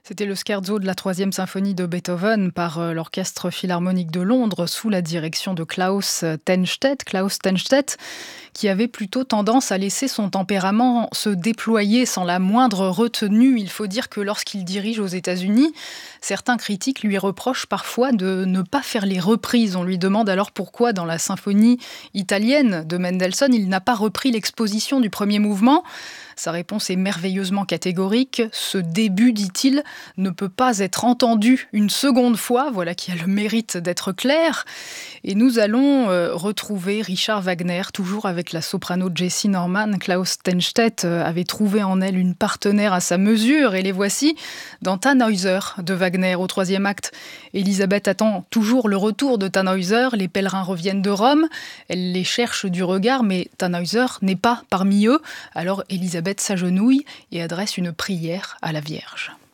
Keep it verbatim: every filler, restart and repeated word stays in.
C'était le scherzo de la troisième symphonie de Beethoven par euh, l'Orchestre Philharmonique de Londres sous la direction de Klaus Tennstedt, Klaus Tennstedt, qui avait plutôt tendance à laisser son tempérament se déployer sans la moindre retenue. Il faut dire que lorsqu'il dirige aux États-Unis, certains critiques lui reprochent parfois de ne pas faire les reprises. On lui demande alors pourquoi dans la symphonie italienne de Mendelssohn, il n'a pas repris l'exposition du premier mouvement. Sa réponse est merveilleusement catégorique. Ce début, dit-il, ne peut pas être entendu une seconde fois. Voilà qui a le mérite d'être clair. Et nous allons euh, retrouver Richard Wagner, toujours avec la soprano Jessie Norman. Klaus Tennstedt euh, avait trouvé en elle une partenaire à sa mesure. Et les voici dans Tannhäuser de Wagner au troisième acte. Elisabeth attend toujours le retour de Tannhäuser. Les pèlerins reviennent de Rome. Elle les cherche du regard, mais Tannhäuser n'est pas parmi eux. Alors Elisabeth s'agenouille et adresse une prière à la Vierge.